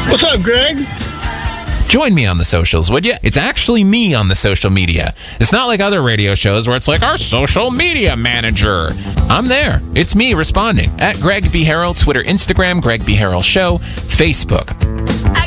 What's up, Greg? Join me on the socials, would you? It's actually me on the social media. It's not like other radio shows where it's like our social media manager. I'm there. It's me responding at Greg B. Harrell, Twitter, Instagram, Greg B. Harrell Show, Facebook.